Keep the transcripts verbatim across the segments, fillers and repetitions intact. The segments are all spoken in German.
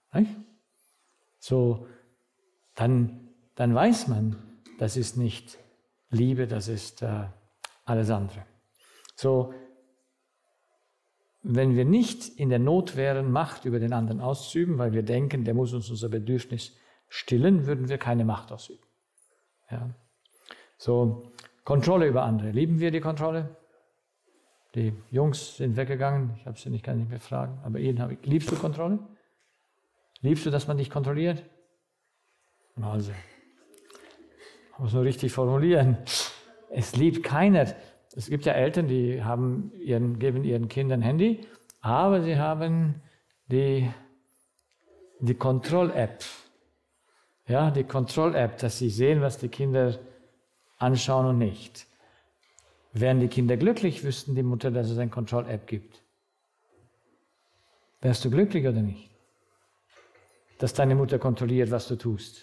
Nicht? So, dann, dann weiß man, das ist nicht Liebe, das ist äh, alles andere. So, wenn wir nicht in der Not wären, Macht über den anderen auszuüben, weil wir denken, der muss uns unser Bedürfnis stillen, würden wir keine Macht ausüben. Ja. So, Kontrolle über andere. Lieben wir die Kontrolle? Die Jungs sind weggegangen, ich habe sie nicht, kann nicht mehr fragen, aber ihn habe ich. Liebst du Kontrolle? Liebst du, dass man dich kontrolliert? Also, ich muss nur richtig formulieren. Es liebt keiner. Es gibt ja Eltern, die haben ihren, geben ihren Kindern Handy, aber sie haben die, die Kontroll-App. Ja, die Kontroll-App, dass sie sehen, was die Kinder anschauen und nicht. Wären die Kinder glücklich, wüssten die Mutter, dass es eine Kontroll-App gibt. Wärst du glücklich oder nicht? Dass deine Mutter kontrolliert, was du tust.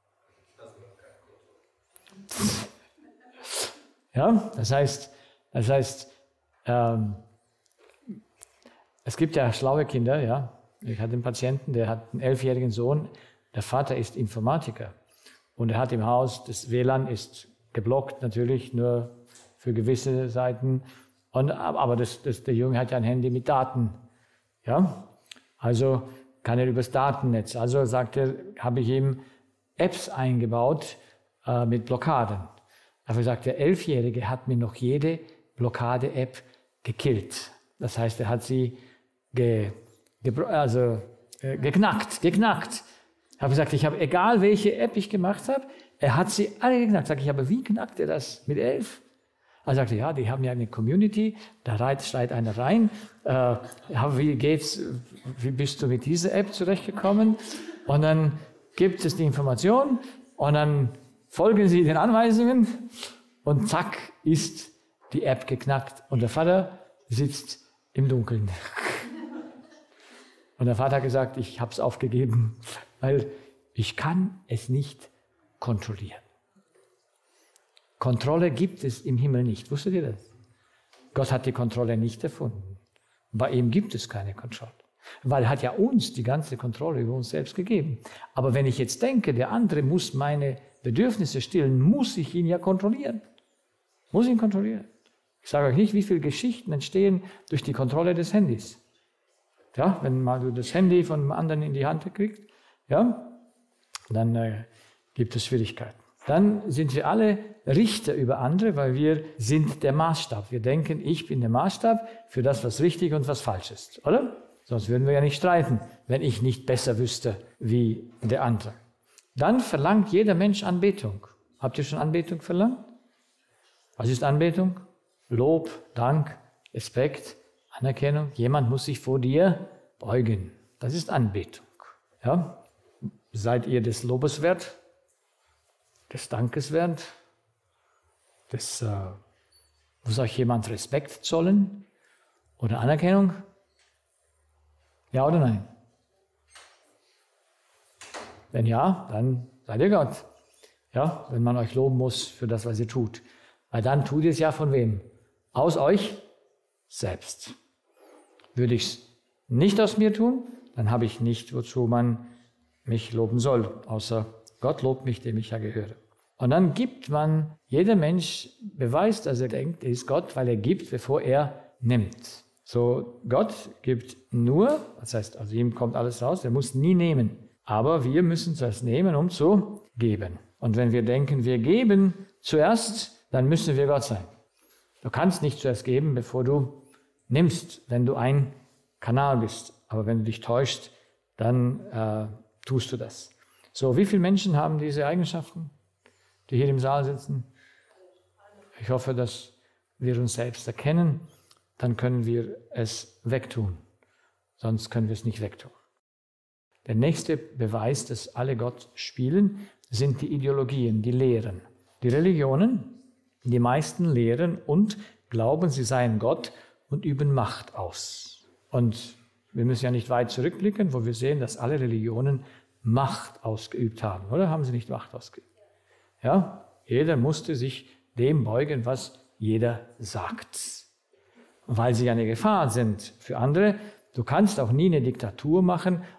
Ja, das heißt, das heißt, ähm, es gibt ja schlaue Kinder, ja. Ich hatte einen Patienten, der hat einen elfjährigen Sohn, der Vater ist Informatiker und er hat im Haus, das W L A N ist geblockt natürlich, nur für gewisse Seiten, und, aber das, das, der Junge hat ja ein Handy mit Daten, ja. Also kann er übers Datennetz. Also sagt er, habe ich ihm Apps eingebaut äh, mit Blockaden. Dafür sagt der Elfjährige, hat mir noch jede Blockade-App gekillt. Das heißt, er hat sie ge, ge, also, äh, geknackt, geknackt. Ich habe gesagt, ich habe, egal welche App ich gemacht habe, er hat sie alle geknackt. Sag ich, aber wie knackt er das mit elf? Er sagte, ja, die haben ja eine Community, da schreit einer rein, äh, wie geht's, wie bist du mit dieser App zurechtgekommen? Und dann gibt es die Information und dann folgen sie den Anweisungen und zack ist die App geknackt und der Vater sitzt im Dunkeln. Und der Vater hat gesagt, ich habe es aufgegeben, weil ich kann es nicht kontrollieren. Kontrolle gibt es im Himmel nicht. Wusstet ihr das? Gott hat die Kontrolle nicht erfunden. Bei ihm gibt es keine Kontrolle. Weil er hat ja uns die ganze Kontrolle über uns selbst gegeben. Aber wenn ich jetzt denke, der andere muss meine Bedürfnisse stillen, muss ich ihn ja kontrollieren. Muss ihn kontrollieren. Ich sage euch nicht, wie viele Geschichten entstehen durch die Kontrolle des Handys. Ja, wenn mal du das Handy von einem anderen in die Hand kriegst, ja, dann äh, gibt es Schwierigkeiten. Dann sind wir alle Richter über andere, weil wir sind der Maßstab. Wir denken, ich bin der Maßstab für das, was richtig und was falsch ist, oder? Sonst würden wir ja nicht streiten, wenn ich nicht besser wüsste wie der andere. Dann verlangt jeder Mensch Anbetung. Habt ihr schon Anbetung verlangt? Was ist Anbetung? Lob, Dank, Respekt, Anerkennung. Jemand muss sich vor dir beugen. Das ist Anbetung. Ja? Seid ihr des Lobes wert? Des Dankes wert? Des, äh, muss euch jemand Respekt zollen? Oder Anerkennung? Ja oder nein? Wenn ja, dann seid ihr Gott. Ja, wenn man euch loben muss für das, was ihr tut. Weil dann tut ihr es ja von wem? Aus euch selbst. Würde ich es nicht aus mir tun, dann habe ich nicht, wozu man mich loben soll, außer Gott lobt mich, dem ich ja gehöre. Und dann gibt man, jeder Mensch beweist, dass er denkt, er ist Gott, weil er gibt, bevor er nimmt. So, Gott gibt nur, das heißt, aus ihm kommt alles raus, er muss nie nehmen. Aber wir müssen zuerst nehmen, um zu geben. Und wenn wir denken, wir geben zuerst, dann müssen wir Gott sein. Du kannst nicht zuerst geben, bevor du nimmst, wenn du ein Kanal bist. Aber wenn du dich täuschst, dann äh, tust du das. So, wie viele Menschen haben diese Eigenschaften, die hier im Saal sitzen? Ich hoffe, dass wir uns selbst erkennen, dann können wir es wegtun. Sonst können wir es nicht wegtun. Der nächste Beweis, dass alle Gott spielen, sind die Ideologien, die Lehren. Die Religionen, die meisten lehren und glauben, sie seien Gott und üben Macht aus. Und wir müssen ja nicht weit zurückblicken, wo wir sehen, dass alle Religionen Macht ausgeübt haben. Oder haben sie nicht Macht ausgeübt? Ja, jeder musste sich dem beugen, was jeder sagt. Weil sie ja eine Gefahr sind für andere. Du kannst auch nie eine Diktatur machen,